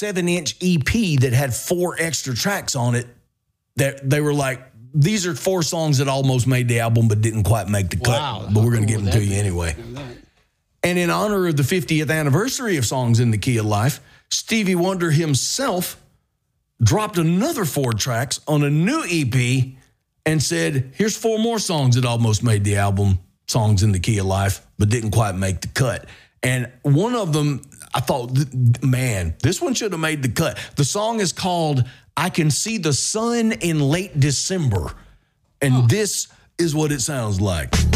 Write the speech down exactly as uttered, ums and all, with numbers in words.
seven-inch E P that had four extra tracks on it that they were like, these are four songs that almost made the album but didn't quite make the cut. Wow. But we're going to Cool give them to would you that be? anyway. And in honor of the fiftieth anniversary of Songs in the Key of Life, Stevie Wonder himself dropped another four tracks on a new E P and said, here's four more songs that almost made the album, Songs in the Key of Life, but didn't quite make the cut. And one of them, I thought, man, this one should have made the cut. The song is called I Can See the Sun in Late December. And huh. This is what it sounds like.